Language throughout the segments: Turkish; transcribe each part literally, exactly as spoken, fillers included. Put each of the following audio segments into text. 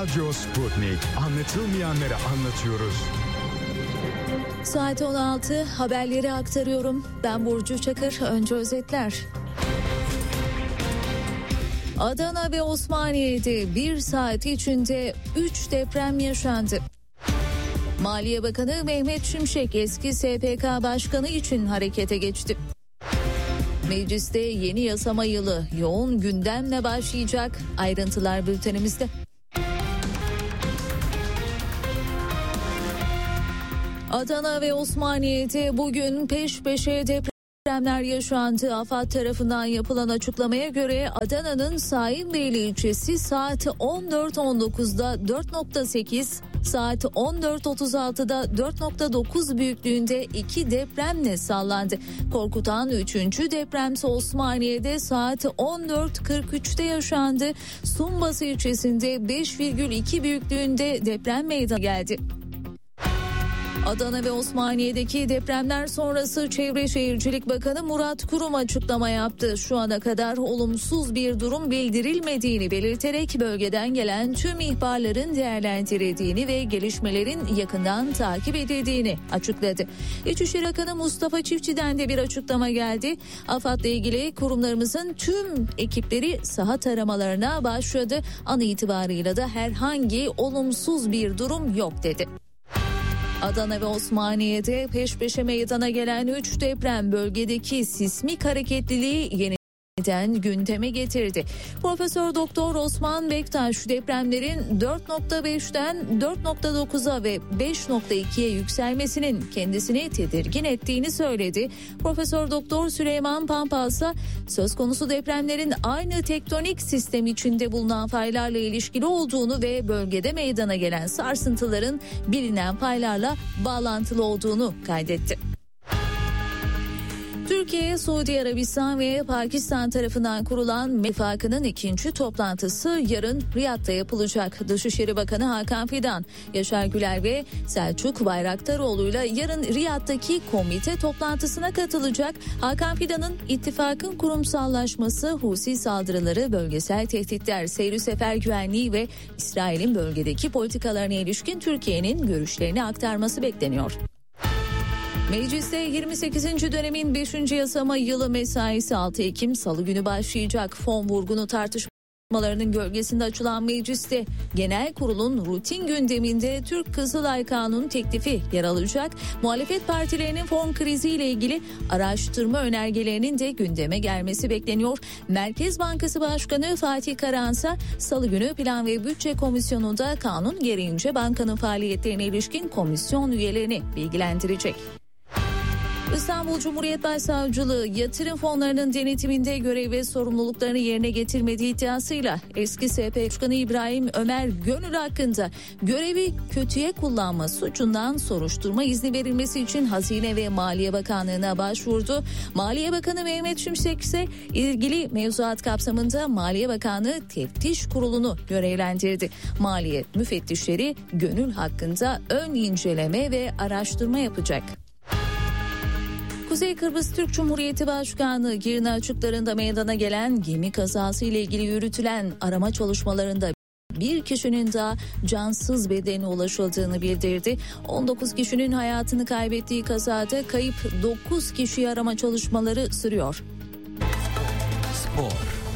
Radyo Sputnik. Anlatılmayanları anlatıyoruz. Saat on altı, haberleri aktarıyorum. Ben Burcu Çakır. Önce özetler. Adana ve Osmaniye'de bir saat içinde üç deprem yaşandı. Maliye Bakanı Mehmet Şimşek eski S P K Başkanı için harekete geçti. Mecliste yeni yasama yılı yoğun gündemle başlayacak. Ayrıntılar bültenimizde. Adana ve Osmaniye'de bugün peş peşe depremler yaşandı. AFAD tarafından yapılan açıklamaya göre Adana'nın Şahinbeyli ilçesi saat on dört on dokuzda dört nokta sekiz, saat on dört otuz altıda dört nokta dokuz büyüklüğünde iki depremle sallandı. Korkutan üçüncü depremse Osmaniye'de saat on dört kırk üçte yaşandı. Sumbası ilçesinde beş virgül iki büyüklüğünde deprem meydana geldi. Adana ve Osmaniye'deki depremler sonrası Çevre Şehircilik Bakanı Murat Kurum açıklama yaptı. Şu ana kadar olumsuz bir durum bildirilmediğini belirterek bölgeden gelen tüm ihbarların değerlendirildiğini ve gelişmelerin yakından takip edildiğini açıkladı. İçişleri Bakanı Mustafa Çiftçi'den de bir açıklama geldi. AFAD'la ilgili kurumlarımızın tüm ekipleri saha taramalarına başladı. An itibarıyla da herhangi olumsuz bir durum yok dedi. Adana ve Osmaniye'de peş peşe meydana gelen üç deprem bölgedeki sismik hareketliliği yeniden gündeme getirdi. Profesör Doktor Osman Bektaş depremlerin dört nokta beşten dört nokta dokuza ve beş nokta ikiye yükselmesinin kendisini tedirgin ettiğini söyledi. Profesör Doktor Süleyman Pampa ise söz konusu depremlerin aynı tektonik sistem içinde bulunan paylarla ilişkili olduğunu ve bölgede meydana gelen sarsıntıların bilinen paylarla bağlantılı olduğunu kaydetti. Türkiye, Suudi Arabistan ve Pakistan tarafından kurulan ittifakının ikinci toplantısı yarın Riyad'da yapılacak. Dışişleri Bakanı Hakan Fidan, Yaşar Güler ve Selçuk Bayraktaroğlu'yla yarın Riyad'daki komite toplantısına katılacak. Hakan Fidan'ın ittifakın kurumsallaşması, Husi saldırıları, bölgesel tehditler, seyri sefer güvenliği ve İsrail'in bölgedeki politikalarına ilişkin Türkiye'nin görüşlerini aktarması bekleniyor. Mecliste yirmi sekizinci dönemin beşinci yasama yılı mesaisi altı Ekim Salı günü başlayacak. Fon vurgunu tartışmalarının gölgesinde açılan mecliste genel kurulun rutin gündeminde Türk Kızılay Kanunu teklifi yer alacak. Muhalefet partilerinin fon kriziyle ilgili araştırma önergelerinin de gündeme gelmesi bekleniyor. Merkez Bankası Başkanı Fatih Karahansa Salı günü Plan ve Bütçe Komisyonu'nda kanun gereğince bankanın faaliyetlerine ilişkin komisyon üyelerini bilgilendirecek. İstanbul Cumhuriyet Başsavcılığı yatırım fonlarının denetiminde görev ve sorumluluklarını yerine getirmediği iddiasıyla eski S P Başkanı İbrahim Ömer Gönül hakkında görevi kötüye kullanma suçundan soruşturma izni verilmesi için Hazine ve Maliye Bakanlığı'na başvurdu. Maliye Bakanı Mehmet Şimşek ise ilgili mevzuat kapsamında Maliye Bakanlığı Teftiş Kurulu'nu görevlendirdi. Maliye müfettişleri Gönül hakkında ön inceleme ve araştırma yapacak. Kuzey Kıbrıs Türk Cumhuriyeti Başkanı Girne açıklarında meydana gelen gemi kazası ile ilgili yürütülen arama çalışmalarında bir kişinin daha cansız bedenine ulaşıldığını bildirdi. on dokuz kişinin hayatını kaybettiği kazada kayıp dokuz kişiyi arama çalışmaları sürüyor. Spor.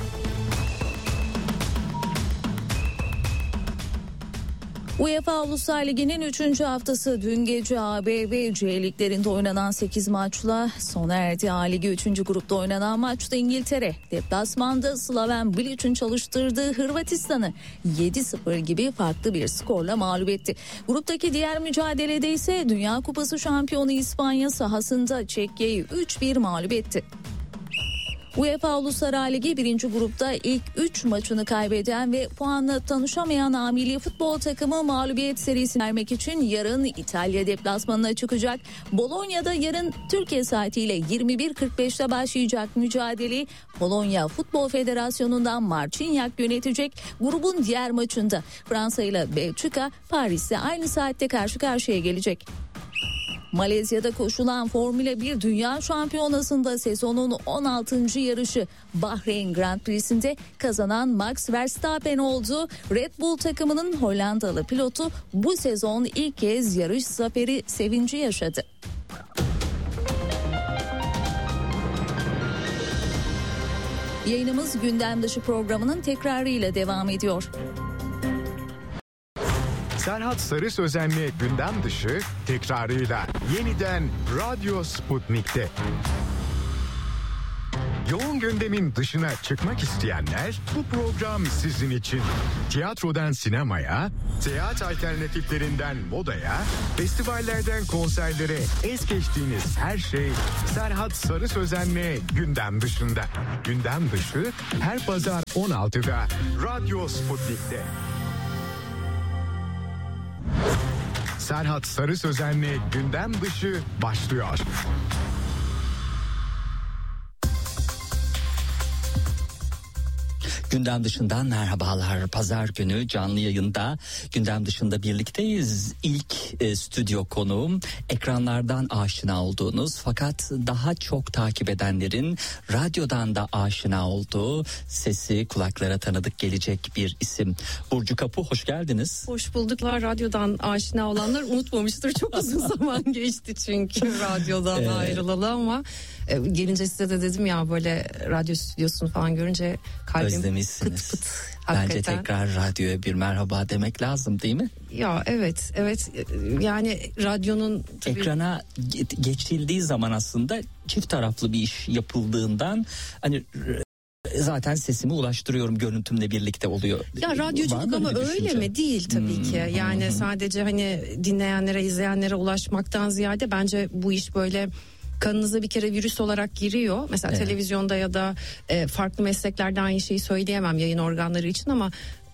UEFA Uluslar Ligi'nin üçüncü haftası dün gece A, B ve C liglerinde oynanan sekiz maçla sona erdi. A Ligi üçüncü grupta oynanan maçta İngiltere deplasmanda Slaven Bilic'in çalıştırdığı Hırvatistan'ı yedi sıfır gibi farklı bir skorla mağlup etti. Gruptaki diğer mücadelede ise Dünya Kupası şampiyonu İspanya sahasında Çekya'yı üç bir mağlup etti. UEFA Uluslar Ligi birinci grupta ilk üç maçını kaybeden ve puanla tanışamayan A Milli Futbol takımı mağlubiyet serisini vermek için yarın İtalya deplasmanına çıkacak. Bolonya'da yarın Türkiye saatiyle yirmi bir kırk beşte başlayacak mücadeleyi Polonya Futbol Federasyonu'ndan Marciniak yönetecek. Grubun diğer maçında Fransa ile Belçika Paris'te aynı saatte karşı karşıya gelecek. Malezya'da koşulan Formula bir Dünya Şampiyonası'nda sezonun on altıncı yarışı Bahreyn Grand Prix'sinde kazanan Max Verstappen oldu. Red Bull takımının Hollandalı pilotu bu sezon ilk kez yarış zaferi sevinci yaşadı. Yayınımız gündem dışı programının tekrarıyla devam ediyor. Serhat Sarı Sözen'le gündem dışı tekrarıyla yeniden Radyo Sputnik'te. Yoğun gündemin dışına çıkmak isteyenler bu program sizin için. Tiyatrodan sinemaya, seyahat alternatiflerinden modaya, festivallerden konserlere es geçtiğiniz her şey Serhat Sarı Sözen'le gündem dışında. Gündem dışı her pazar on altıda Radyo Sputnik'te. Serhat Sarı Sözen'le gündem dışı başlıyor. Gündem dışından merhabalar. Pazar günü canlı yayında gündem dışında birlikteyiz. İlk e, stüdyo konuğum ekranlardan aşina olduğunuz fakat daha çok takip edenlerin radyodan da aşina olduğu, sesi kulaklara tanıdık gelecek bir isim. Burcu Kapı, hoş geldiniz. Hoş bulduklar. Radyodan aşina olanlar unutmamıştır. Çok uzun zaman geçti çünkü radyodan Evet. ayrılalı ama e, gelince size de dedim ya, böyle radyo stüdyosunu falan görünce kalbim Özlemişsiniz. pıt pıt. Bence Hakikaten. tekrar radyoya bir merhaba demek lazım, değil mi? Ya evet evet, yani radyonun tabii... Ekrana ge- geçildiği zaman aslında çift taraflı bir iş yapıldığından hani zaten sesimi ulaştırıyorum, görüntümle birlikte oluyor. Ya Var radyoculuk mı ama öyle bir öyle düşünce? mi? Değil tabii Hmm, ki. Yani hmm. sadece hani dinleyenlere, izleyenlere ulaşmaktan ziyade bence bu iş böyle kanınıza bir kere virüs olarak giriyor. Mesela Evet. televizyonda ya da e, farklı mesleklerde aynı şeyi söyleyemem yayın organları için ama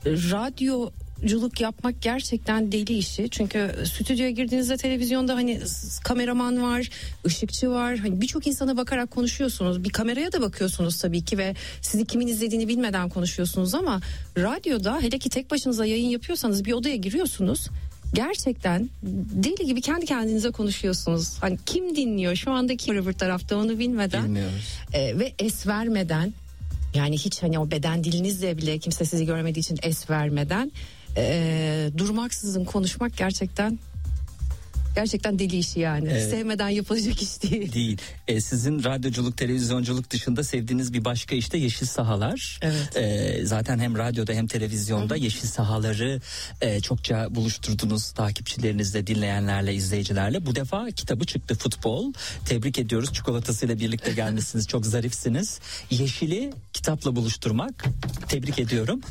radyoculuk yapmak gerçekten deli işi. Çünkü stüdyoya girdiğinizde televizyonda hani kameraman var, ışıkçı var. Hani birçok insana bakarak konuşuyorsunuz. Bir kameraya da bakıyorsunuz tabii ki ve sizi kimin izlediğini bilmeden konuşuyorsunuz ama radyoda, hele ki tek başınıza yayın yapıyorsanız, bir odaya giriyorsunuz. Gerçekten deli gibi kendi kendinize konuşuyorsunuz. Hani kim dinliyor şu anda, kim öbür tarafta onu bilmeden Bilmiyoruz. e, ve es vermeden, yani hiç hani o beden dilinizle bile kimse sizi görmediği için es vermeden e, durmaksızın konuşmak gerçekten gerçekten deli işi yani. Evet. Sevmeden yapılacak iş değil. Değil. E, sizin radyoculuk, televizyonculuk dışında sevdiğiniz bir başka iş de yeşil sahalar. Evet. E, zaten hem radyoda hem televizyonda yeşil sahaları e, çokça buluşturdunuz takipçilerinizle, dinleyenlerle, izleyicilerle. Bu defa kitabı çıktı, Futbol. Tebrik ediyoruz. Çikolatasıyla birlikte gelmişsiniz. Çok zarifsiniz. Yeşili kitapla buluşturmak. Tebrik ediyorum.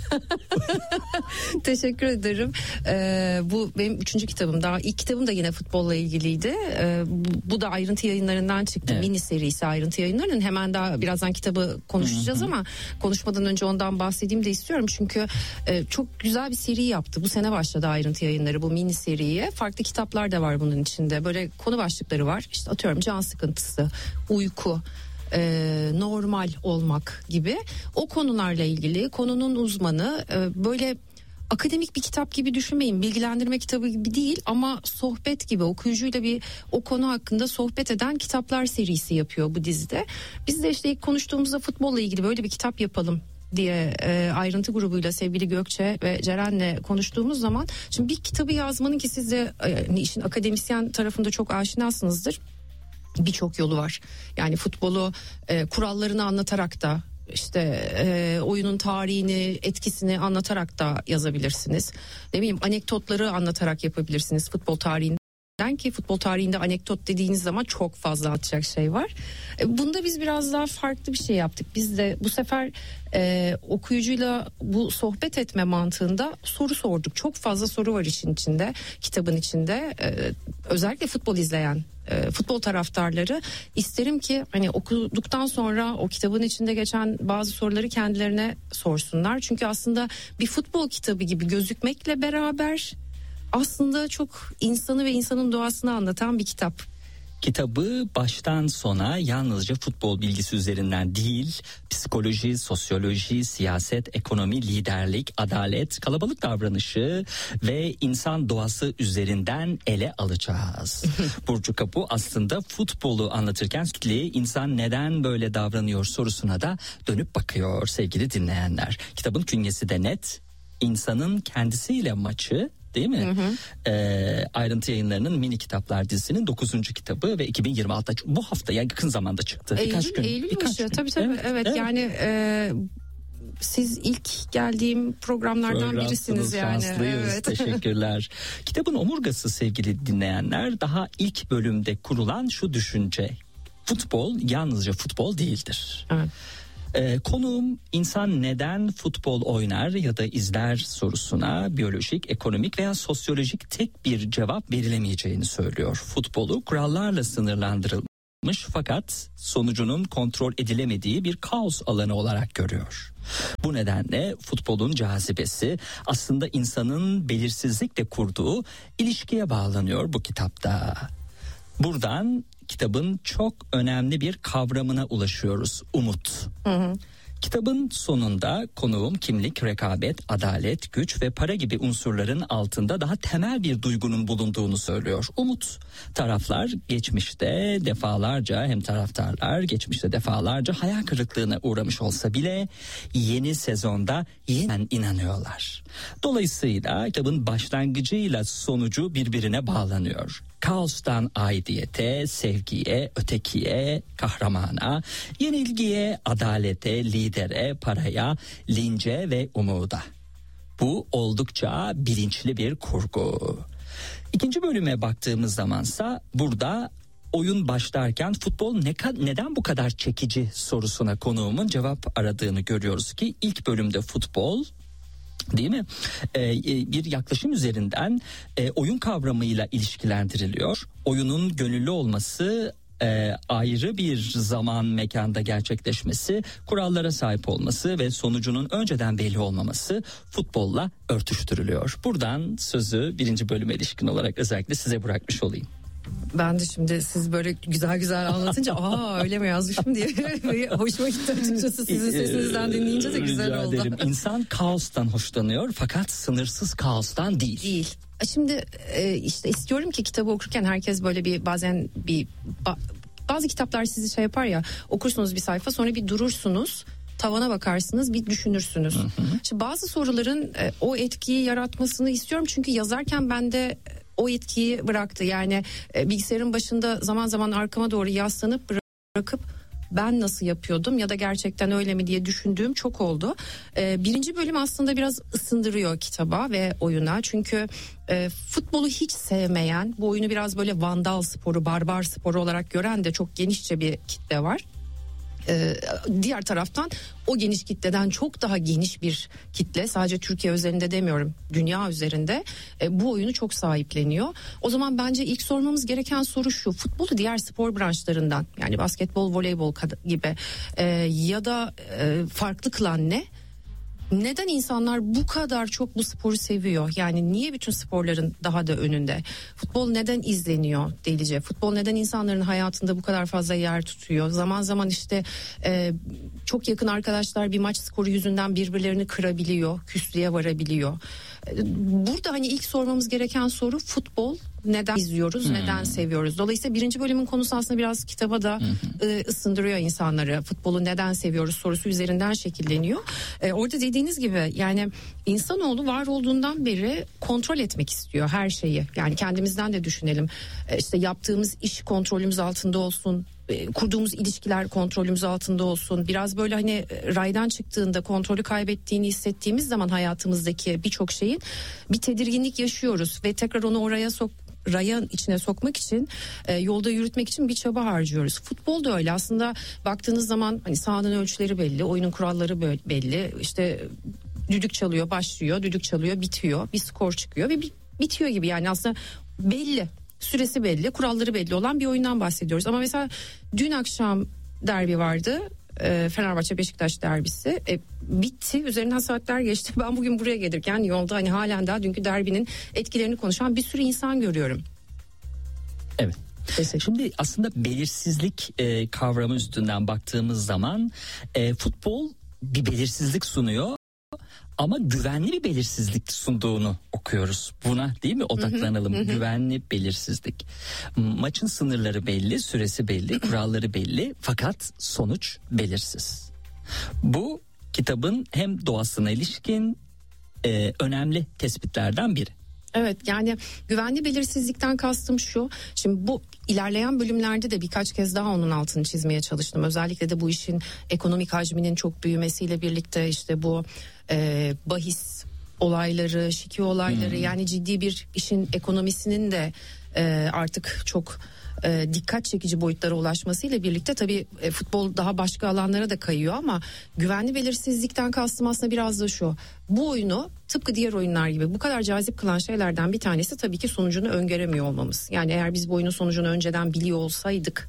Teşekkür ederim. Ee, bu benim üçüncü kitabım. Daha ilk kitabım da yine futbolla ilgiliydi. Ee, bu, bu da ayrıntı yayınlarından çıktı. Evet. Mini serisi ayrıntı yayınlarının. Hemen daha birazdan kitabı konuşacağız ama konuşmadan önce ondan bahsedeyim de istiyorum. Çünkü e, çok güzel bir seri yaptı. Bu sene başladı ayrıntı yayınları bu mini seriye. Farklı kitaplar da var bunun içinde. Böyle konu başlıkları var. İşte atıyorum can sıkıntısı, uyku, Ee, normal olmak gibi o konularla ilgili, konunun uzmanı, e, böyle akademik bir kitap gibi düşünmeyin, bilgilendirme kitabı gibi değil ama sohbet gibi, okuyucuyla bir o konu hakkında sohbet eden kitaplar serisi yapıyor bu dizide. Biz de işte ilk konuştuğumuzda futbolla ilgili böyle bir kitap yapalım diye e, ayrıntı grubuyla sevgili Gökçe ve Ceren'le konuştuğumuz zaman, şimdi bir kitabı yazmanın, ki siz de e, işin akademisyen tarafında çok aşinasınızdır, birçok yolu var. Yani futbolu e, kurallarını anlatarak da, işte e, oyunun tarihini, etkisini anlatarak da yazabilirsiniz. Ne bileyim, anekdotları anlatarak yapabilirsiniz futbol tarihinden, ki futbol tarihinde anekdot dediğiniz zaman çok fazla atacak şey var. E, bunda biz biraz daha farklı bir şey yaptık. Biz de bu sefer e, okuyucuyla bu sohbet etme mantığında soru sorduk. Çok fazla soru var işin içinde, kitabın içinde. E, özellikle futbol izleyen futbol taraftarları, isterim ki hani okuduktan sonra o kitabın içinde geçen bazı soruları kendilerine sorsunlar. Çünkü aslında bir futbol kitabı gibi gözükmekle beraber aslında çok insanı ve insanın doğasını anlatan bir kitap. Kitabı baştan sona yalnızca futbol bilgisi üzerinden değil, psikoloji, sosyoloji, siyaset, ekonomi, liderlik, adalet, kalabalık davranışı ve insan doğası üzerinden ele alacağız. Burcu Kapı aslında futbolu anlatırken insan neden böyle davranıyor sorusuna da dönüp bakıyor sevgili dinleyenler. Kitabın künyesi de net, insanın kendisiyle maçı. Değil mi? Hı hı. Ee, Ayrıntı Yayınları'nın mini kitaplar dizisinin dokuzuncu kitabı ve iki bin yirmi altıda bu hafta yani yakın zamanda çıktı. Eylül, birkaç gün. Eylül birkaç gün. Tabii tabii. Evet, evet. evet. Yani e, siz ilk geldiğim programlardan birisiniz yani. Şanslıyız. Evet. Teşekkürler. Kitabın omurgası sevgili dinleyenler, daha ilk bölümde kurulan şu düşünce. Futbol yalnızca futbol değildir. Evet. Ee, konuğum insan neden futbol oynar ya da izler sorusuna biyolojik, ekonomik veya sosyolojik tek bir cevap verilemeyeceğini söylüyor. Futbolu kurallarla sınırlandırılmış fakat sonucunun kontrol edilemediği bir kaos alanı olarak görüyor. Bu nedenle futbolun cazibesi aslında insanın belirsizlikle kurduğu ilişkiye bağlanıyor bu kitapta. Buradan kitabın çok önemli bir kavramına ulaşıyoruz, umut. Hı hı. Kitabın sonunda konuğum kimlik, rekabet, adalet, güç ve para gibi unsurların altında daha temel bir duygunun bulunduğunu söylüyor. Umut. Taraflar geçmişte defalarca, hem taraftarlar geçmişte defalarca hayal kırıklığına uğramış olsa bile yeni sezonda yeniden inanıyorlar. Dolayısıyla kitabın başlangıcıyla sonucu birbirine bağlanıyor. Kaostan aidiyete, sevgiye, ötekiye, kahramana, yenilgiye, adalete, lidere, paraya, lince ve umuda. Bu oldukça bilinçli bir kurgu. İkinci bölüme baktığımız zamansa burada oyun başlarken futbol ne, neden bu kadar çekici sorusuna konuğumun cevap aradığını görüyoruz ki ilk bölümde futbol, değil mi? Ee, bir yaklaşım üzerinden e, oyun kavramıyla ilişkilendiriliyor. Oyunun gönüllü olması, e, ayrı bir zaman mekanda gerçekleşmesi, kurallara sahip olması ve sonucunun önceden belli olmaması futbolla örtüştürülüyor. Buradan sözü birinci bölüme ilişkin olarak özellikle size bırakmış olayım. Ben de şimdi siz böyle güzel güzel anlatınca aa öyle mi yazmışım diye hoşuma gitti açıkçası, sizin sesinizden dinleyince de güzel Rica oldu. ederim. İnsan kaostan hoşlanıyor fakat sınırsız kaostan değil. Değil. Şimdi işte istiyorum ki kitabı okurken herkes böyle bir bazen bir bazı kitaplar sizi şey yapar ya, okursunuz bir sayfa sonra bir durursunuz, tavana bakarsınız, bir düşünürsünüz. Hı hı. Şimdi bazı soruların o etkiyi yaratmasını istiyorum çünkü yazarken bende o etkiyi bıraktı. Yani e, bilgisayarın başında zaman zaman arkama doğru yaslanıp bırakıp ben nasıl yapıyordum ya da gerçekten öyle mi diye düşündüğüm çok oldu. E, birinci bölüm aslında biraz ısındırıyor kitaba ve oyuna. Çünkü e, futbolu hiç sevmeyen, bu oyunu biraz böyle vandal sporu, barbar sporu olarak gören de çok genişçe bir kitle var. Ee, diğer taraftan o geniş kitleden çok daha geniş bir kitle, sadece Türkiye özelinde demiyorum, dünya üzerinde e, bu oyunu çok sahipleniyor. O zaman bence ilk sormamız gereken soru şu: futbolu diğer spor branşlarından, yani basketbol, voleybol gibi e, ya da e, farklı kılan ne? Neden insanlar bu kadar çok bu sporu seviyor? Yani niye bütün sporların daha da önünde? Futbol neden izleniyor delice? Futbol neden insanların hayatında bu kadar fazla yer tutuyor? Zaman zaman işte e, çok yakın arkadaşlar bir maç skoru yüzünden birbirlerini kırabiliyor, küslüğe varabiliyor. Burada hani ilk sormamız gereken soru futbol neden izliyoruz, hmm. neden seviyoruz? Dolayısıyla birinci bölümün konusu aslında biraz kitaba da hmm. e, ısındırıyor insanları. Futbolu neden seviyoruz sorusu üzerinden şekilleniyor. E, orada dediğiniz gibi yani insanoğlu var olduğundan beri kontrol etmek istiyor her şeyi. Yani kendimizden de düşünelim. E, işte yaptığımız iş kontrolümüz altında olsun. Kurduğumuz ilişkiler kontrolümüz altında olsun. Biraz böyle hani raydan çıktığında kontrolü kaybettiğini hissettiğimiz zaman hayatımızdaki birçok şeyin bir tedirginlik yaşıyoruz ve tekrar onu oraya sok rayın içine sokmak için, e, yolda yürütmek için bir çaba harcıyoruz. Futbol da öyle aslında, baktığınız zaman hani sahanın ölçüleri belli, oyunun kuralları belli. İşte düdük çalıyor, başlıyor, düdük çalıyor, bitiyor, bir skor çıkıyor ve bitiyor gibi, yani aslında belli. Süresi belli, kuralları belli olan bir oyundan bahsediyoruz. Ama mesela dün akşam derbi vardı. E, Fenerbahçe Beşiktaş derbisi. E, bitti. Üzerinden saatler geçti. Ben bugün buraya gelirken yolda hani halen daha dünkü derbinin etkilerini konuşan bir sürü insan görüyorum. Evet. Şimdi aslında belirsizlik e, kavramı üstünden baktığımız zaman e, futbol bir belirsizlik sunuyor. Ama güvenli bir belirsizlik sunduğunu okuyoruz. Buna değil mi odaklanalım? Hı hı, hı. Güvenli belirsizlik. Maçın sınırları belli, süresi belli, kuralları belli. Fakat sonuç belirsiz. Bu kitabın hem doğasına ilişkin e, önemli tespitlerden biri. Evet, yani güvenli belirsizlikten kastım şu. Şimdi bu ilerleyen bölümlerde de birkaç kez daha onun altını çizmeye çalıştım. Özellikle de bu işin ekonomik hacminin çok büyümesiyle birlikte işte bu e, bahis olayları, şike olayları hmm. yani ciddi bir işin ekonomisinin de e, artık çok e, dikkat çekici boyutlara ulaşmasıyla birlikte tabii e, futbol daha başka alanlara da kayıyor ama güvenli belirsizlikten kastım aslında biraz da şu. Bu oyunu tıpkı diğer oyunlar gibi bu kadar cazip kılan şeylerden bir tanesi tabii ki sonucunu öngöremiyor olmamız. Yani eğer biz bu oyunun sonucunu önceden biliyor olsaydık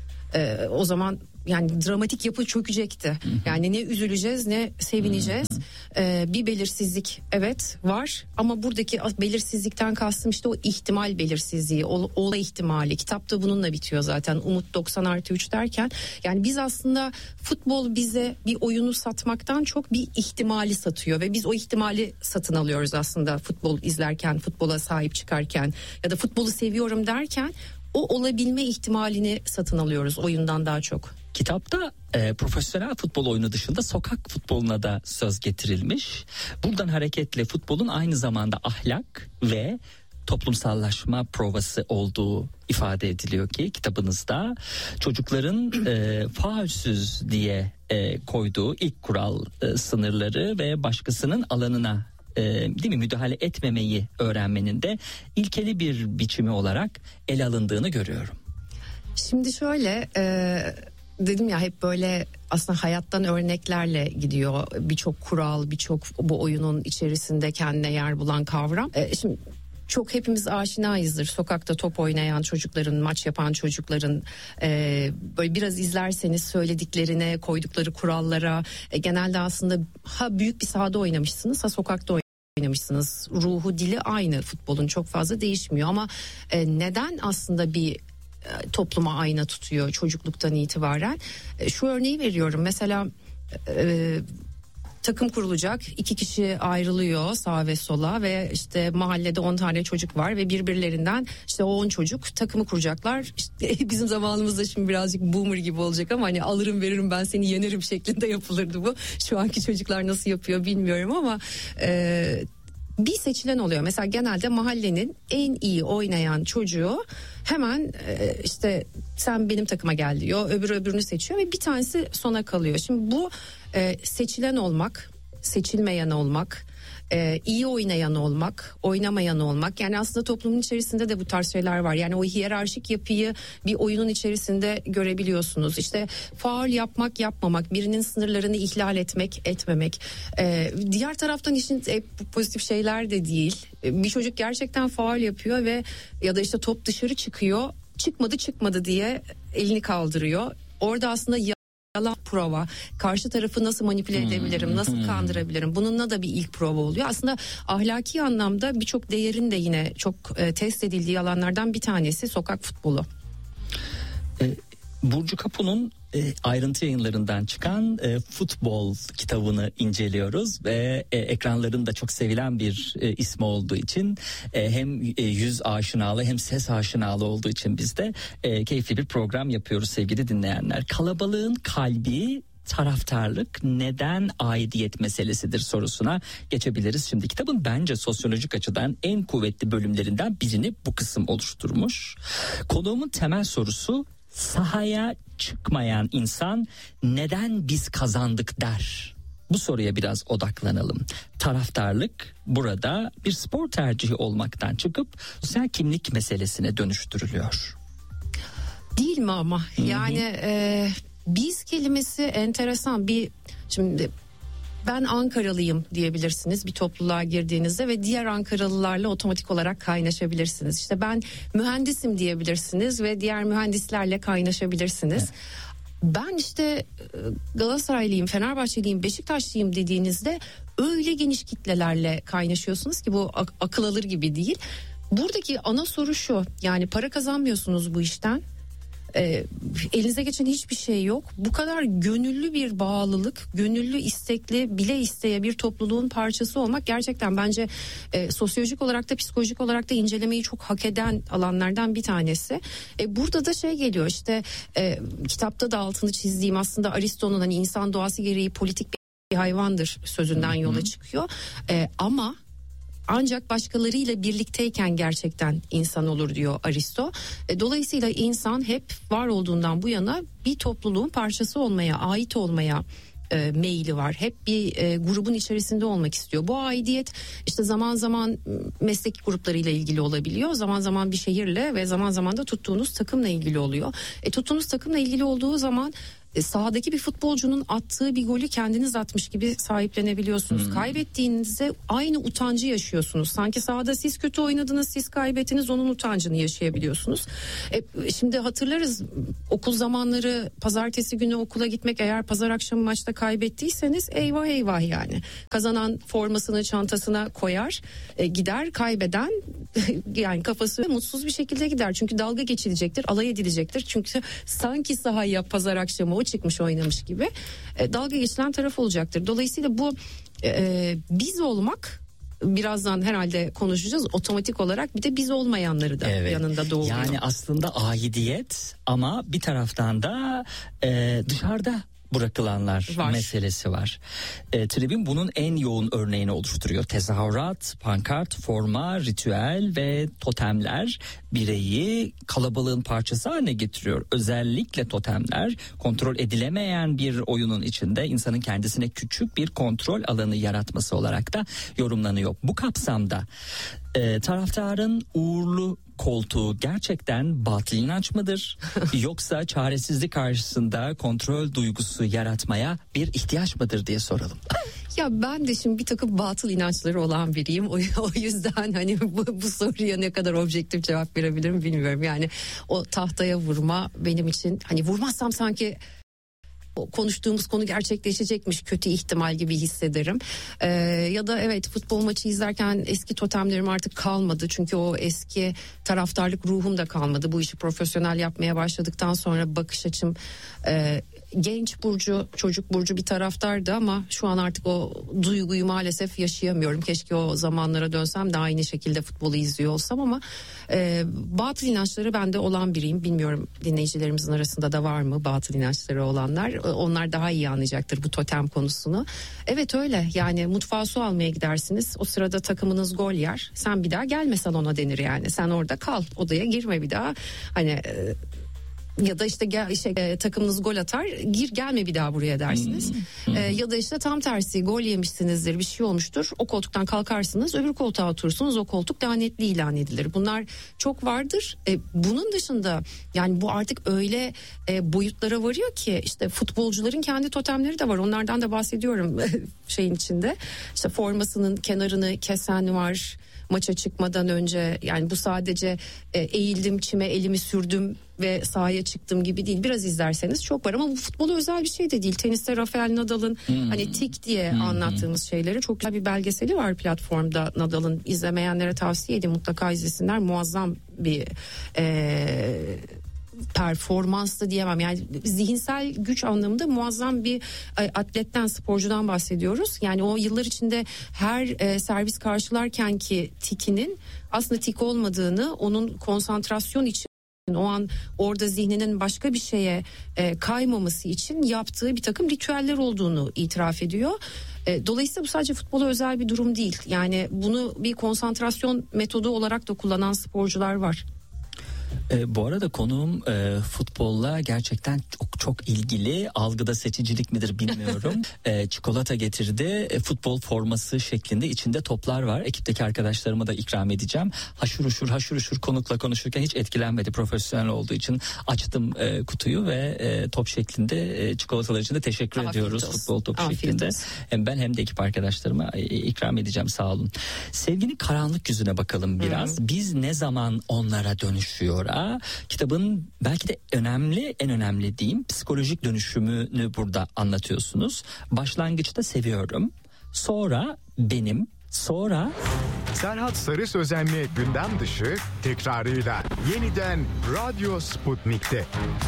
e, o zaman yani dramatik yapı çökecekti. Hı hı. Yani ne üzüleceğiz ne sevineceğiz. Hı hı. Ee, bir belirsizlik evet var ama buradaki belirsizlikten kastım işte o ihtimal belirsizliği, ol, ola ihtimali. Kitapta bununla bitiyor zaten. Umut doksan artı üç derken. Yani biz aslında futbol bize bir oyunu satmaktan çok bir ihtimali satıyor ve biz o ihtimali satın alıyoruz aslında futbol izlerken, futbola sahip çıkarken ya da futbolu seviyorum derken o olabilme ihtimalini satın alıyoruz oyundan daha çok. Kitapta e, profesyonel futbol oyunu dışında sokak futboluna da söz getirilmiş. Buradan hareketle futbolun aynı zamanda ahlak ve toplumsallaşma provası olduğu ifade ediliyor ki kitabınızda çocukların e, faulsüz diye e, koyduğu ilk kural e, sınırları ve başkasının alanına e, değil mi müdahale etmemeyi öğrenmenin de ilkeli bir biçimi olarak ele alındığını görüyorum. Şimdi şöyle e, dedim ya hep böyle aslında hayattan örneklerle gidiyor birçok kural, birçok bu oyunun içerisinde kendine yer bulan kavram. E, şimdi çok hepimiz aşinayızdır sokakta top oynayan çocukların, maç yapan çocukların e, böyle biraz izlerseniz söylediklerine, koydukları kurallara e, genelde aslında ha büyük bir sahada oynamışsınız ha sokakta oynamışsınız. Ruhu, dili aynı futbolun çok fazla değişmiyor ama e, neden aslında bir topluma ayna tutuyor çocukluktan itibaren? Şu örneği veriyorum. Mesela e, takım kurulacak, iki kişi ayrılıyor sağa ve sola ve işte mahallede on tane çocuk var ve birbirlerinden işte o on çocuk takımı kuracaklar. İşte bizim zamanımızda şimdi birazcık boomer gibi olacak ama hani alırım veririm ben seni yenerim şeklinde yapılırdı bu. Şu anki çocuklar nasıl yapıyor bilmiyorum ama e, bir seçilen oluyor. Mesela genelde mahallenin en iyi oynayan çocuğu hemen e, işte sen benim takıma gel diyor. Öbürü öbürünü seçiyor ve bir tanesi sona kalıyor. Şimdi bu e, seçilen olmak, seçilmeyen olmak, e, iyi oynayan olmak, oynamayan olmak. Yani aslında toplumun içerisinde de bu tarz şeyler var. Yani o hiyerarşik yapıyı bir oyunun içerisinde görebiliyorsunuz. İşte faul yapmak, yapmamak, birinin sınırlarını ihlal etmek, etmemek. E, diğer taraftan işin e, pozitif şeyler de değil. E, bir çocuk gerçekten faul yapıyor ve ya da işte top dışarı çıkıyor. Çıkmadı çıkmadı diye elini kaldırıyor. Orada aslında yalan prova, karşı tarafı nasıl manipüle edebilirim, nasıl kandırabilirim, bununla da bir ilk prova oluyor. Aslında ahlaki anlamda birçok değerin de yine çok e, test edildiği alanlardan bir tanesi sokak futbolu. E, Burcu Kapu'nun e, ayrıntı yayınlarından çıkan e, futbol kitabını inceliyoruz ve e, ekranlarında çok sevilen bir e, ismi olduğu için e, hem e, yüz aşinalı hem ses aşinalı olduğu için biz de e, keyifli bir program yapıyoruz sevgili dinleyenler. Kalabalığın kalbi taraftarlık neden aidiyet meselesidir sorusuna geçebiliriz. Şimdi kitabın bence sosyolojik açıdan en kuvvetli bölümlerinden birini bu kısım oluşturmuş. Konuğumun temel sorusu sahaya çıkmayan insan neden biz kazandık der? Bu soruya biraz odaklanalım. Taraftarlık burada bir spor tercihi olmaktan çıkıp sosyal kimlik meselesine dönüştürülüyor. Değil mi ama? Hı-hı. Yani e, biz kelimesi enteresan bir şimdi ben Ankaralıyım diyebilirsiniz bir topluluğa girdiğinizde ve diğer Ankaralılarla otomatik olarak kaynaşabilirsiniz. İşte ben mühendisim diyebilirsiniz ve diğer mühendislerle kaynaşabilirsiniz. Evet. Ben işte Galatasaraylıyım, Fenerbahçeliyim, Beşiktaşlıyım dediğinizde öyle geniş kitlelerle kaynaşıyorsunuz ki bu ak- akıl alır gibi değil. buradaki ana soru şu, yani para kazanmıyorsunuz bu işten. E, elinize geçen hiçbir şey yok. Bu kadar gönüllü bir bağlılık, gönüllü, istekli, bile isteye bir topluluğun parçası olmak gerçekten bence e, sosyolojik olarak da psikolojik olarak da incelemeyi çok hak eden alanlardan bir tanesi. E, burada da şey geliyor işte e, kitapta da altını çizdiğim, aslında Aristo'nun hani insan doğası gereği politik bir hayvandır sözünden yola çıkıyor. E, ama ancak başkalarıyla birlikteyken gerçekten insan olur diyor Aristo. Dolayısıyla insan hep var olduğundan bu yana bir topluluğun parçası olmaya, ait olmaya e, meyili var. Hep bir e, grubun içerisinde olmak istiyor. Bu aidiyet işte zaman zaman meslek gruplarıyla ilgili olabiliyor. Zaman zaman bir şehirle ve zaman zaman da tuttuğunuz takımla ilgili oluyor. E, tuttuğunuz takımla ilgili olduğu zaman E, sahadaki bir futbolcunun attığı bir golü kendiniz atmış gibi sahiplenebiliyorsunuz. Hmm. Kaybettiğinizde aynı utancı yaşıyorsunuz. Sanki sahada siz kötü oynadınız, siz kaybettiniz, onun utancını yaşayabiliyorsunuz. E, şimdi hatırlarız okul zamanları, pazartesi günü okula gitmek, eğer pazar akşamı maçta kaybettiyseniz eyvah eyvah yani. Kazanan formasını çantasına koyar, e, gider, kaybeden yani kafası mutsuz bir şekilde gider. Çünkü dalga geçilecektir, alay edilecektir. Çünkü sanki sahaya pazar akşamı o çıkmış oynamış gibi e, dalga geçilen taraf olacaktır. Dolayısıyla bu e, biz olmak, birazdan herhalde konuşacağız, otomatik olarak bir de biz olmayanları da evet. yanında doğuyor. Yani aslında aidiyet ama bir taraftan da e, dışarıda bırakılanlar var. Meselesi var. E, tribün bunun en yoğun örneğini oluşturuyor. Tezahürat, pankart, forma, ritüel ve totemler bireyi kalabalığın parçası haline getiriyor. Özellikle totemler kontrol edilemeyen bir oyunun içinde insanın kendisine küçük bir kontrol alanı yaratması olarak da yorumlanıyor. Bu kapsamda e, taraftarın uğurlu koltuğu gerçekten batıl inanç mıdır? Yoksa çaresizlik karşısında kontrol duygusu yaratmaya bir ihtiyaç mıdır diye soralım. Ya ben de şimdi bir takım batıl inançları olan biriyim. O, o yüzden hani bu, bu soruya ne kadar objektif cevap verebilirim bilmiyorum. Yani o tahtaya vurma benim için, hani vurmazsam sanki konuştuğumuz konu gerçekleşecekmiş kötü ihtimal gibi hissederim. Ee, ya da evet, futbol maçı izlerken eski totemlerim artık kalmadı. Çünkü o eski taraftarlık ruhum da kalmadı. Bu işi profesyonel yapmaya başladıktan sonra bakış açım e, genç burcu, çocuk burcu bir taraftardı ama şu an artık o duyguyu maalesef yaşayamıyorum. Keşke o zamanlara dönsem de aynı şekilde futbolu izliyor olsam ama e, batıl inançları bende olan biriyim. Bilmiyorum dinleyicilerimizin arasında da var mı batıl inançları olanlar? Onlar daha iyi anlayacaktır bu totem konusunu. Evet öyle, yani mutfağa su almaya gidersiniz. O sırada takımınız gol yer. Sen bir daha gelme salona denir yani. Sen orada kal, odaya girme bir daha. Hani e, ya da işte gel, işte, e, takımınız gol atar, gir gelme bir daha buraya dersiniz. Hmm. E, ya da işte tam tersi, gol yemişsinizdir, bir şey olmuştur, o koltuktan kalkarsınız, öbür koltuğa oturursunuz, o koltuk lanetli ilan edilir. Bunlar çok vardır. E, bunun dışında yani bu artık öyle e, boyutlara varıyor ki işte futbolcuların kendi totemleri de var, onlardan da bahsediyorum şeyin içinde. İşte formasının kenarını kesen var maça çıkmadan önce, yani bu sadece e, eğildim çime elimi sürdüm ve sahaya çıktım gibi değil. Biraz izlerseniz çok var ama bu futbola özel bir şey de değil. Teniste Rafael Nadal'ın hmm. hani tik diye hmm. anlattığımız şeyleri, çok güzel bir belgeseli var platformda Nadal'ın, izlemeyenlere tavsiye edeyim, mutlaka izlesinler. Muazzam bir e, performans da diyemem, yani zihinsel güç anlamında muazzam bir atletten, sporcudan bahsediyoruz. Yani o yıllar içinde her e, servis karşılarken ki tikinin aslında tik olmadığını, onun konsantrasyon için, o an orada zihninin başka bir şeye e, kaymaması için yaptığı bir takım ritüeller olduğunu itiraf ediyor. E, dolayısıyla bu sadece futbola özel bir durum değil. Yani bunu bir konsantrasyon metodu olarak da kullanan sporcular var. E, bu arada konuğum e, futbolla gerçekten çok çok ilgili. Algıda seçicilik midir bilmiyorum. e, çikolata getirdi. E, futbol forması şeklinde, içinde toplar var. Ekipteki arkadaşlarıma da ikram edeceğim. Haşır uşur haşır uşur konukla konuşurken hiç etkilenmedi. Profesyonel olduğu için açtım e, kutuyu ve e, top şeklinde e, çikolatalar için de teşekkür Afiyet ediyoruz. Olsun. Futbol topu Afiyet şeklinde. Olsun. Hem ben hem de ekip arkadaşlarıma e, ikram edeceğim, sağ olun. Sevginin karanlık yüzüne bakalım biraz. Hı. Biz ne zaman onlara dönüşüyor? Kitabın belki de önemli, en önemli diyeyim, psikolojik dönüşümünü burada anlatıyorsunuz. Başlangıçta seviyorum, sonra benim, sonra Serhat Sarı Sözen'le Gündem Dışı tekrarıyla yeniden Radyo Sputnik'te.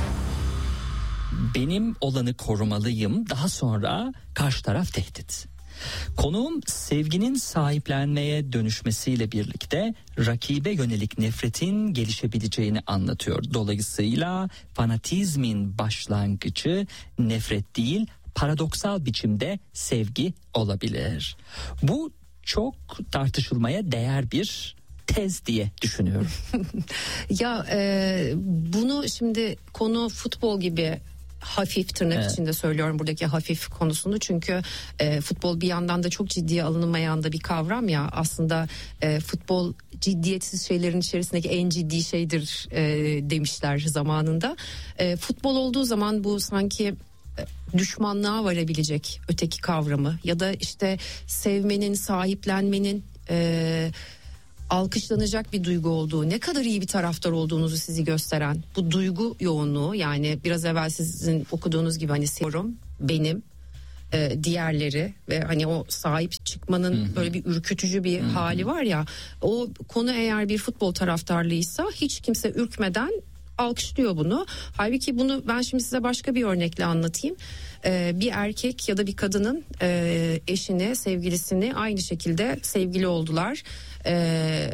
Benim olanı korumalıyım, daha sonra karşı taraf tehdit. Konuğum sevginin sahiplenmeye dönüşmesiyle birlikte rakibe yönelik nefretin gelişebileceğini anlatıyor. Dolayısıyla fanatizmin başlangıcı nefret değil, paradoksal biçimde sevgi olabilir. Bu çok tartışılmaya değer bir tez diye düşünüyorum. ya e, bunu şimdi konu futbol gibi hafif, tırnak evet. içinde söylüyorum buradaki hafif konusunu, çünkü e, futbol bir yandan da çok ciddiye alınmayan da bir kavram ya, aslında e, futbol ciddiyetsiz şeylerin içerisindeki en ciddi şeydir e, demişler zamanında. E, futbol olduğu zaman bu sanki düşmanlığa varabilecek öteki kavramı ya da işte sevmenin, sahiplenmenin e, alkışlanacak bir duygu olduğu, ne kadar iyi bir taraftar olduğunuzu sizi gösteren bu duygu yoğunluğu, yani biraz evvel sizin okuduğunuz gibi hani seviyorum, benim, e, diğerleri ve hani o sahip çıkmanın Hı-hı. böyle bir ürkütücü bir Hı-hı. hali var ya, o konu eğer bir futbol taraftarlıysa hiç kimse ürkmeden alkışlıyor bunu. Halbuki bunu ben şimdi size başka bir örnekle anlatayım. Ee, bir erkek ya da bir kadının e, eşini, sevgilisini aynı şekilde sevgili oldular. Ee,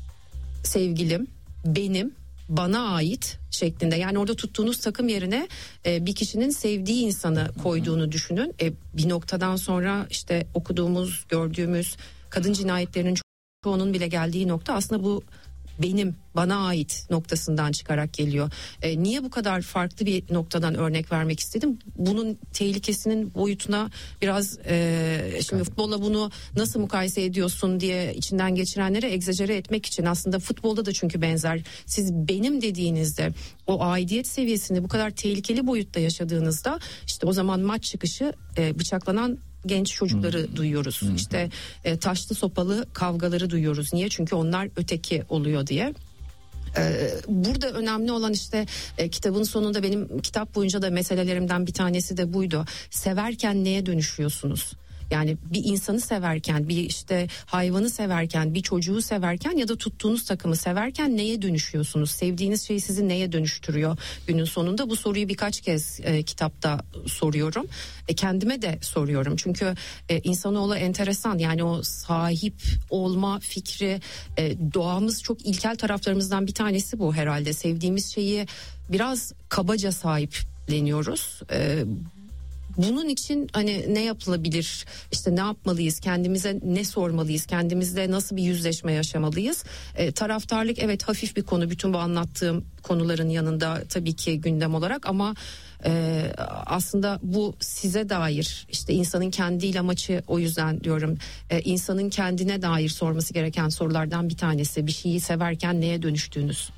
sevgilim, benim, bana ait şeklinde. Yani orada tuttuğunuz takım yerine e, bir kişinin sevdiği insanı koyduğunu düşünün. E, bir noktadan sonra işte okuduğumuz, gördüğümüz kadın cinayetlerinin çoğunun bile geldiği nokta aslında bu benim, bana ait noktasından çıkarak geliyor. E, niye bu kadar farklı bir noktadan örnek vermek istedim? Bunun tehlikesinin boyutuna biraz e, şimdi futbolla bunu nasıl mukayese ediyorsun diye içinden geçirenlere egzajere etmek için, aslında futbolda da çünkü benzer. Siz benim dediğinizde o aidiyet seviyesini bu kadar tehlikeli boyutta yaşadığınızda işte o zaman maç çıkışı e, bıçaklanan genç çocukları hmm. duyuyoruz. Hmm. İşte e, taşlı sopalı kavgaları duyuyoruz. Niye? Çünkü onlar öteki oluyor diye. Ee, burada önemli olan işte e, kitabın sonunda benim kitap boyunca da meselelerimden bir tanesi de buydu. Severken neye dönüşüyorsunuz? Yani bir insanı severken, bir işte hayvanı severken, bir çocuğu severken ya da tuttuğunuz takımı severken neye dönüşüyorsunuz? Sevdiğiniz şey sizi neye dönüştürüyor günün sonunda? Bu soruyu birkaç kez e, kitapta soruyorum. E, kendime de soruyorum. Çünkü e, insanoğlu enteresan, yani o sahip olma fikri, e, doğamız çok ilkel taraflarımızdan bir tanesi bu herhalde. Sevdiğimiz şeyi biraz kabaca sahipleniyoruz. E, Bunun için hani ne yapılabilir, işte ne yapmalıyız, kendimize ne sormalıyız, kendimizle nasıl bir yüzleşme yaşamalıyız? E, taraftarlık evet hafif bir konu, bütün bu anlattığım konuların yanında tabii ki gündem olarak, ama e, aslında bu size dair, işte insanın kendiyle amaçı, o yüzden diyorum e, insanın kendine dair sorması gereken sorulardan bir tanesi, bir şeyi severken neye dönüştüğünüz.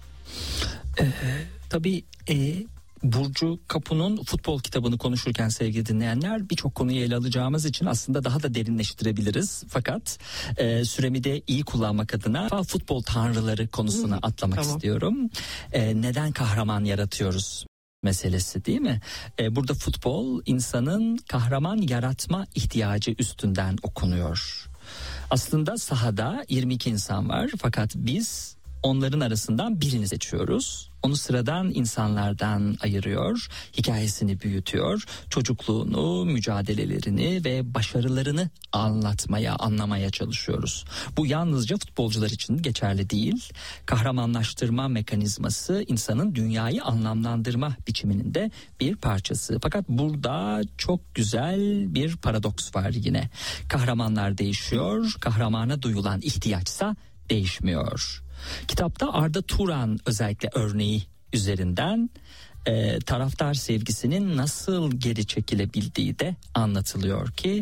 Ee, tabii e... Burcu Kapu'nun futbol kitabını konuşurken sevgili dinleyenler, birçok konuyu ele alacağımız için aslında daha da derinleştirebiliriz. Fakat e, süremi de iyi kullanmak adına futbol tanrıları konusuna Hı, atlamak tamam. istiyorum. E, neden kahraman yaratıyoruz meselesi, değil mi? E, burada futbol insanın kahraman yaratma ihtiyacı üstünden okunuyor. Aslında sahada yirmi iki insan var, fakat biz onların arasından birini seçiyoruz. Onu sıradan insanlardan ayırıyor, hikayesini büyütüyor, çocukluğunu, mücadelelerini ve başarılarını anlatmaya, anlamaya çalışıyoruz. Bu yalnızca futbolcular için geçerli değil. Kahramanlaştırma mekanizması insanın dünyayı anlamlandırma biçiminin de bir parçası. Fakat burada çok güzel bir paradoks var yine. Kahramanlar değişiyor, kahramana duyulan ihtiyaçsa değişmiyor. Kitapta Arda Turan özellikle örneği üzerinden e, taraftar sevgisinin nasıl geri çekilebildiği de anlatılıyor ki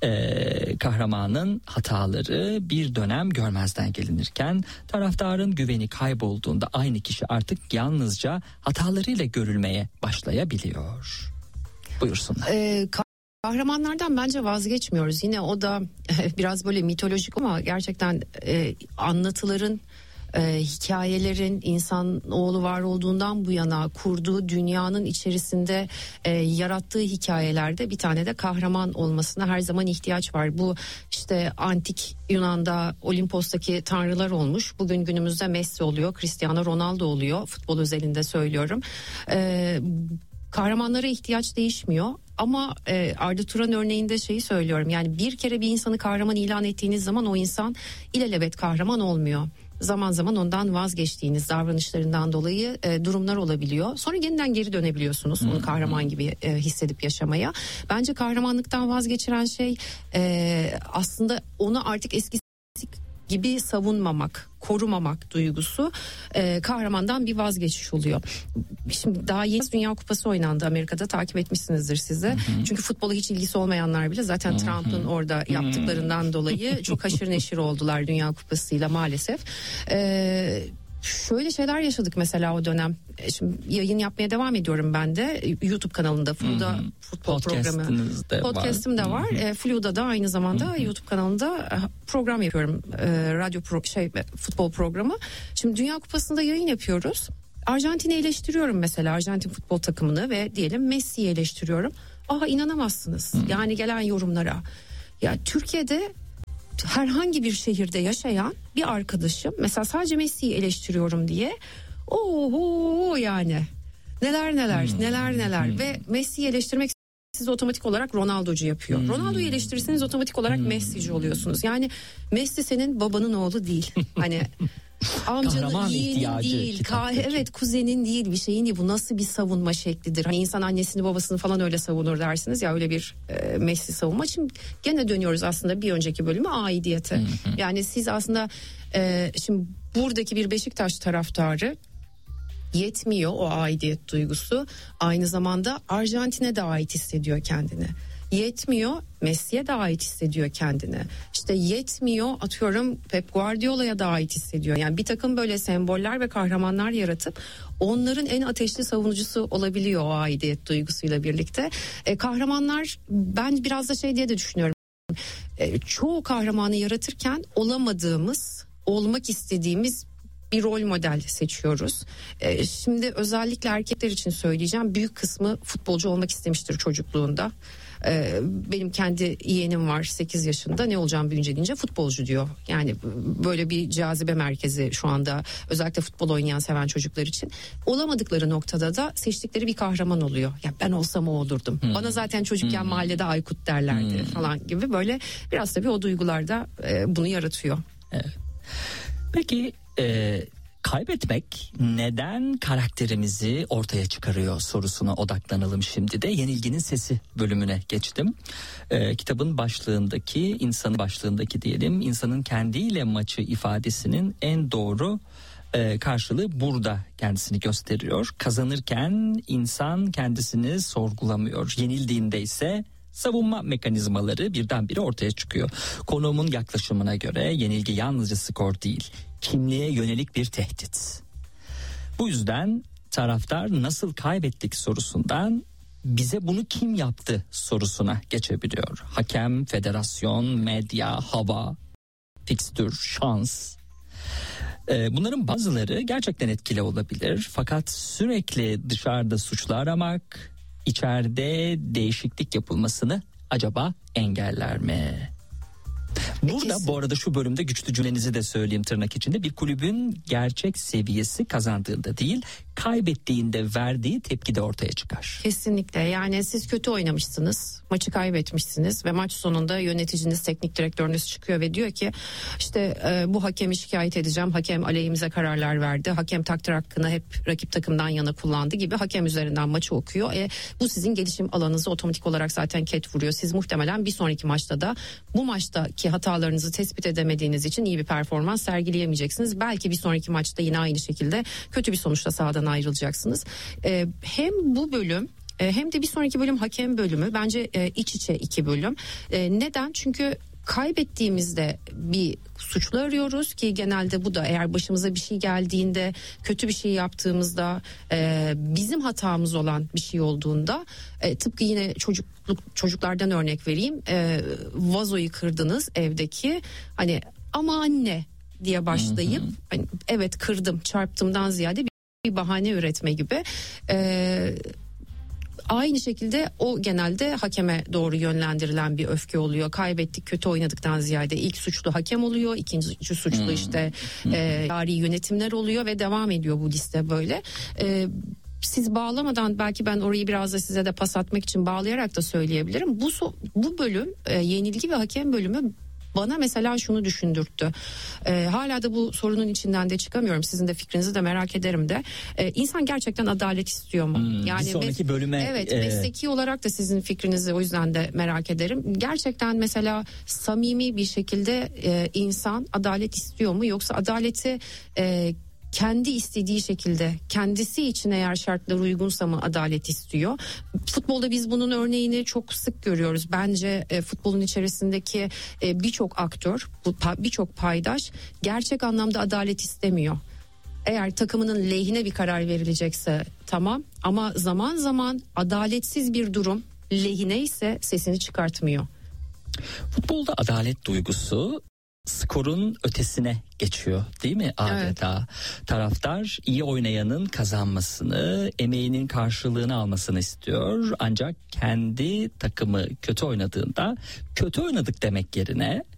e, kahramanın hataları bir dönem görmezden gelinirken taraftarın güveni kaybolduğunda aynı kişi artık yalnızca hatalarıyla görülmeye başlayabiliyor. Buyursunlar. Ee, Kahramanlardan bence vazgeçmiyoruz. Yine o da biraz böyle mitolojik ama gerçekten e, anlatıların e, hikayelerin insanoğlu var olduğundan bu yana kurduğu dünyanın içerisinde e, yarattığı hikayelerde bir tane de kahraman olmasına her zaman ihtiyaç var. Bu işte antik Yunan'da Olimpos'taki tanrılar olmuş. Bugün günümüzde Messi oluyor, Cristiano Ronaldo oluyor. Futbol özelinde söylüyorum. E, kahramanlara ihtiyaç değişmiyor. Ama e, Arda Turan örneğinde şeyi söylüyorum. Yani bir kere bir insanı kahraman ilan ettiğiniz zaman o insan ilelebet kahraman olmuyor. Zaman zaman ondan vazgeçtiğiniz davranışlarından dolayı e, durumlar olabiliyor. Sonra yeniden geri dönebiliyorsunuz onu kahraman gibi e, hissedip yaşamaya. Bence kahramanlıktan vazgeçiren şey e, aslında onu artık eskisi gibi savunmamak, korumamak duygusu e, kahramandan bir vazgeçiş oluyor. Şimdi daha yeni Dünya Kupası oynandı Amerika'da, takip etmişsinizdir siz de. Hı hı. Çünkü futbola hiç ilgisi olmayanlar bile zaten Trump'ın orada yaptıklarından dolayı çok haşır neşir oldular Dünya Kupası'yla maalesef. Evet. Şöyle şeyler yaşadık mesela o dönem. Şimdi yayın yapmaya devam ediyorum ben de. YouTube kanalında Flu'da hmm. futbol programı. Podcast'im de var. E, Flu'da da aynı zamanda hmm. YouTube kanalında program yapıyorum. E, radyo pro, şey futbol programı. Şimdi Dünya Kupası'nda yayın yapıyoruz. Arjantin'i eleştiriyorum mesela, Arjantin futbol takımını ve diyelim Messi'yi eleştiriyorum. Aha inanamazsınız. Hmm. Yani gelen yorumlara. Ya Türkiye'de herhangi bir şehirde yaşayan bir arkadaşım mesela sadece Messi'yi eleştiriyorum diye oho yani neler neler hmm. neler neler hmm. ve Messi'yi eleştirmek sizi otomatik olarak Ronaldo'cu yapıyor. Hmm. Ronaldo'yu eleştirirseniz otomatik olarak hmm. Messi'ci oluyorsunuz. Yani Messi senin babanın oğlu değil. Hani amcanın, yeğenin değil, ka- evet kuzenin değil, bir şeyin değil. Bu nasıl bir savunma şeklidir? Hani insan annesini babasını falan öyle savunur dersiniz ya, öyle bir e, Messi savunma. Şimdi gene dönüyoruz aslında bir önceki bölüme, aidiyete. Yani siz aslında e, şimdi buradaki bir Beşiktaş taraftarı yetmiyor o aidiyet duygusu. Aynı zamanda Arjantin'e de ait hissediyor kendini. Yetmiyor, Messi'ye de ait hissediyor kendini. İşte yetmiyor, atıyorum Pep Guardiola'ya da ait hissediyor. Yani bir takım böyle semboller ve kahramanlar yaratıp onların en ateşli savunucusu olabiliyor o aidiyet duygusuyla birlikte. E, kahramanlar, ben biraz da şey diye de düşünüyorum. E, çoğu kahramanı yaratırken olamadığımız, olmak istediğimiz bir rol model seçiyoruz. Ee, şimdi özellikle erkekler için söyleyeceğim. Büyük kısmı futbolcu olmak istemiştir çocukluğunda. Ee, benim kendi yeğenim var sekiz yaşında. Ne olacağım büyüyünce deyince futbolcu diyor. Yani böyle bir cazibe merkezi şu anda özellikle futbol oynayan, seven çocuklar için. Olamadıkları noktada da seçtikleri bir kahraman oluyor. Ya ben olsam o olurdum. Hmm. Bana zaten çocukken hmm. mahallede Aykut derlerdi hmm. falan gibi, böyle biraz tabii o duygularda e, bunu yaratıyor. Evet. Peki Ee, kaybetmek neden karakterimizi ortaya çıkarıyor sorusuna odaklanalım şimdi de. Yenilginin Sesi bölümüne geçtim. Ee, kitabın başlığındaki, insanın başlığındaki diyelim, insanın kendiyle maçı ifadesinin en doğru e, karşılığı burada kendisini gösteriyor. Kazanırken insan kendisini sorgulamıyor. Yenildiğinde ise savunma mekanizmaları birdenbire ortaya çıkıyor. Konuğumun yaklaşımına göre yenilgi yalnızca skor değil, kimliğe yönelik bir tehdit. Bu yüzden taraftar nasıl kaybettik sorusundan bize bunu kim yaptı sorusuna geçebiliyor. Hakem, federasyon, medya, hava, fikstür, şans. Bunların bazıları gerçekten etkili olabilir. Fakat sürekli dışarıda suçlu aramak, içeride değişiklik yapılmasını acaba engeller mi? Burada Kesin. Bu arada şu bölümde güçlü cümlenizi de söyleyeyim tırnak içinde. Bir kulübün gerçek seviyesi kazandığında değil, kaybettiğinde verdiği tepki de ortaya çıkar. Kesinlikle, yani siz kötü oynamışsınız, maçı kaybetmişsiniz ve maç sonunda yöneticiniz, teknik direktörünüz çıkıyor ve diyor ki işte e, bu hakemi şikayet edeceğim, hakem aleyhimize kararlar verdi, hakem takdir hakkını hep rakip takımdan yana kullandı gibi hakem üzerinden maçı okuyor. E, bu sizin gelişim alanınızı otomatik olarak zaten ket vuruyor. Siz muhtemelen bir sonraki maçta da bu maçtaki hatalarınızı tespit edemediğiniz için iyi bir performans sergileyemeyeceksiniz. Belki bir sonraki maçta yine aynı şekilde kötü bir sonuçla sahadan ayrılacaksınız. Ee, hem bu bölüm e, hem de bir sonraki bölüm hakem bölümü bence e, iç içe iki bölüm. E, neden? Çünkü kaybettiğimizde bir suçlu arıyoruz ki genelde bu da eğer başımıza bir şey geldiğinde, kötü bir şey yaptığımızda, e, bizim hatamız olan bir şey olduğunda, e, tıpkı yine çocukluk çocuklardan örnek vereyim, e, vazoyu kırdınız evdeki, hani ama anne diye başlayıp hani, evet kırdım, çarptımdan ziyade bir, bir bahane üretme gibi. Ee, Aynı şekilde o genelde hakeme doğru yönlendirilen bir öfke oluyor. Kaybettik, kötü oynadıktan ziyade ilk suçlu hakem oluyor. İkinci suçlu hmm. işte hmm. e, idari yönetimler oluyor ve devam ediyor bu liste böyle. E, siz bağlamadan belki ben orayı biraz da size de pas atmak için bağlayarak da söyleyebilirim. Bu bu bölüm e, yenilgi ve hakem bölümü bana mesela şunu düşündürttü. Ee, hala da bu sorunun içinden de çıkamıyorum. Sizin de fikrinizi de merak ederim de. Ee, insan gerçekten adalet istiyor mu? Hmm, yani bir sonraki mes- bölüme. Evet, e... mesleki olarak da sizin fikrinizi o yüzden de merak ederim. Gerçekten mesela samimi bir şekilde e, insan adalet istiyor mu? Yoksa adaleti e, kendi istediği şekilde, kendisi için eğer şartlar uygunsa mı adalet istiyor? Futbolda biz bunun örneğini çok sık görüyoruz. Bence e, futbolun içerisindeki e, birçok aktör, birçok paydaş gerçek anlamda adalet istemiyor. Eğer takımının lehine bir karar verilecekse tamam, ama zaman zaman adaletsiz bir durum lehine ise sesini çıkartmıyor. Futbolda adalet duygusu skorun ötesine geçiyor değil mi adeta? Evet. Taraftar iyi oynayanın kazanmasını, emeğinin karşılığını almasını istiyor. Ancak kendi takımı kötü oynadığında kötü oynadık demek yerine